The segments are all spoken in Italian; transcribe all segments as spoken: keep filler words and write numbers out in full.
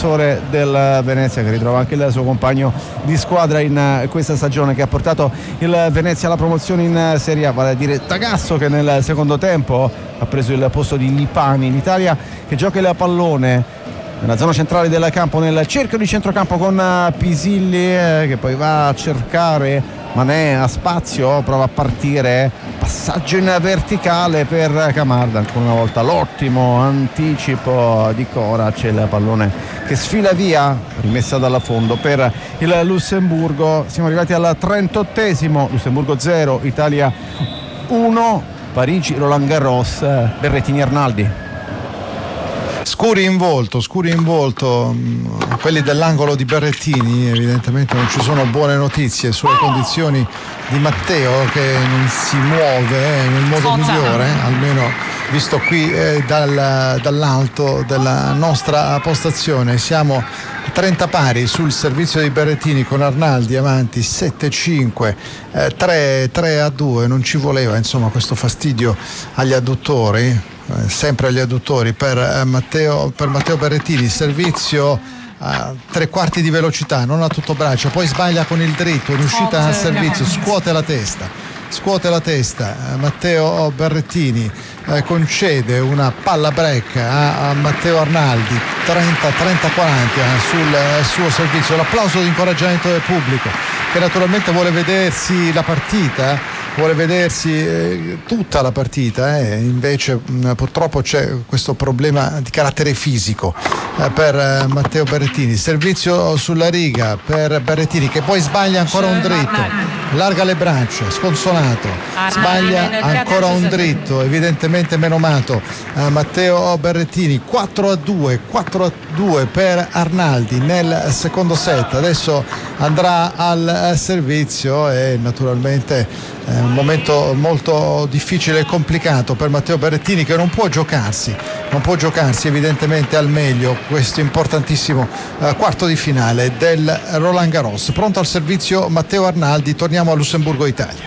difensore del Venezia, che ritrova anche il suo compagno di squadra in questa stagione, che ha portato il Venezia alla promozione in Serie A, vale a dire Tagasso, che nel secondo tempo ha preso il posto di Lipani. L'Italia che gioca il pallone nella zona centrale del campo, nel cerchio di centrocampo, con Pisilli eh, che poi va a cercare Mané a spazio, prova a partire, passaggio in verticale per Camarda, ancora una volta l'ottimo anticipo di Cora, c'è il pallone che sfila via, rimessa dalla fondo per il Lussemburgo. Siamo arrivati al trentottesimo, Lussemburgo zero, Italia uno, Parigi Roland Garros, Berrettini Arnaldi. Scuri in volto, scuri in volto, quelli dell'angolo di Berrettini. Evidentemente non ci sono buone notizie sulle condizioni di Matteo, che non si muove eh, nel modo migliore, almeno visto qui eh, dal, dall'alto della nostra postazione. Siamo trenta pari sul servizio di Berrettini, con Arnaldi avanti sette cinque, eh, tre a due. Non ci voleva insomma questo fastidio agli adduttori, sempre agli adduttori per eh, Matteo, per Matteo Berrettini. Servizio a tre quarti di velocità, non a tutto braccio, poi sbaglia con il dritto in uscita al servizio, scuote la testa scuote la testa Matteo Berrettini, eh, concede una palla break a, a Matteo Arnaldi, trenta quaranta sul eh, suo servizio. L'applauso di incoraggiamento del pubblico, che naturalmente vuole vedersi la partita, vuole vedersi eh, tutta la partita, eh. invece mh, purtroppo c'è questo problema di carattere fisico eh, per eh, Matteo Berrettini. Servizio sulla riga per Berrettini, che poi sbaglia ancora un dritto, larga le braccia, sconsolato, sbaglia ancora un dritto, evidentemente menomato eh, Matteo Berrettini. Quattro a due per Arnaldi nel secondo set. Adesso andrà al servizio e naturalmente è un momento molto difficile e complicato per Matteo Berrettini, che non può giocarsi non può giocarsi evidentemente al meglio questo importantissimo eh, quarto di finale del Roland Garros. Pronto al servizio Matteo Arnaldi. Torniamo a Lussemburgo, Italia.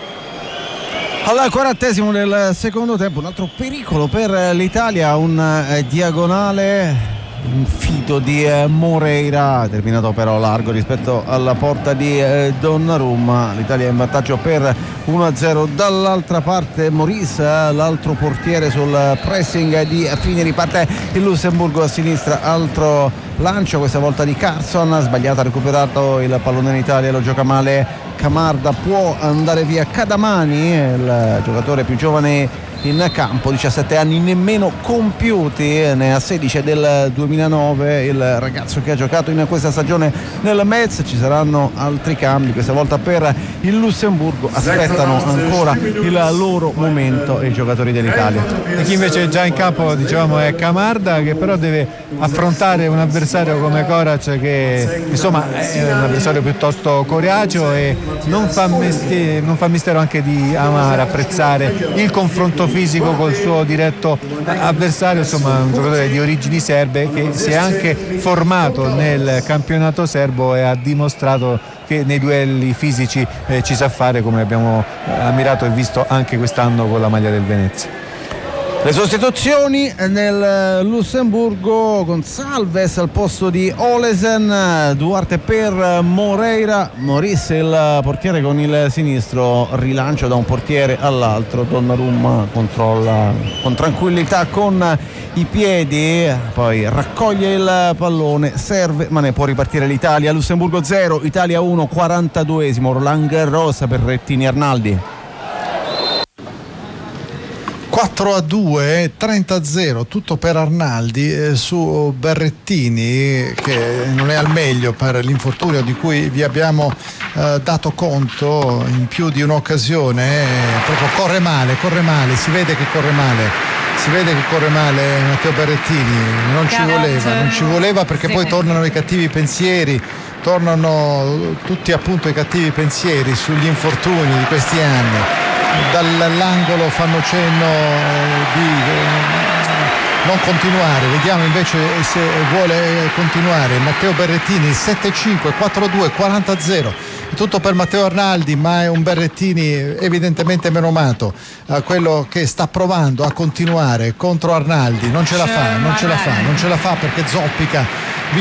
Al quarantesimo del secondo tempo, un altro pericolo per l'Italia, un eh, diagonale, un fito di eh, Moreira, terminato però largo rispetto alla porta di eh, Donnarumma. L'Italia è in vantaggio per uno a zero. Dall'altra parte Maurice, l'altro portiere, sul pressing di fine riparte il Lussemburgo a sinistra, altro lancio, questa volta di Carson, sbagliato, ha recuperato il pallone in Italia, lo gioca male Camarda, può andare via Cadamani, il giocatore più giovane in campo, diciassette anni nemmeno compiuti, ne ha sedici del duemilanove, il ragazzo che ha giocato in questa stagione nel Metz. Ci saranno altri cambi, questa volta per il Lussemburgo, aspettano ancora il loro momento i giocatori dell'Italia. E chi invece è già in campo, diciamo, è Camarda, che però deve affrontare un avversario come Korac, che insomma è un avversario piuttosto coriaceo e non fa, mestiere, non fa mistero anche di amare apprezzare il confronto fisico col suo diretto avversario. Insomma, un giocatore di origini serbe che si è anche formato nel campionato serbo e ha dimostrato che nei duelli fisici eh, ci sa fare, come abbiamo ammirato e visto anche quest'anno con la maglia del Venezia. Le sostituzioni nel Lussemburgo: Gonçalves al posto di Olesen, Duarte per Moreira, Maurice il portiere con il sinistro, rilancio da un portiere all'altro, Donnarumma controlla con tranquillità con i piedi, poi raccoglie il pallone, serve ma ne può ripartire l'Italia. Lussemburgo zero, Italia uno, quarantaduesimo, Roland Garros per Berrettini Arnaldi. quattro a due, trenta a zero, tutto per Arnaldi eh, su Berrettini, che non è al meglio per l'infortunio di cui vi abbiamo eh, dato conto in più di un'occasione. Eh, proprio corre male, corre male, si vede che corre male. Si vede che corre male Matteo Berrettini, non ci voleva, non ci voleva perché poi tornano i cattivi pensieri, tornano tutti appunto i cattivi pensieri sugli infortuni di questi anni. Dall'angolo fanno cenno di non continuare, vediamo invece se vuole continuare Matteo Berrettini. Sette cinque, quattro a due, quaranta a zero, tutto per Matteo Arnaldi, ma è un Berrettini evidentemente menomato, eh, quello che sta provando a continuare contro Arnaldi. Non ce la fa, non ce la fa, non ce la fa perché zoppica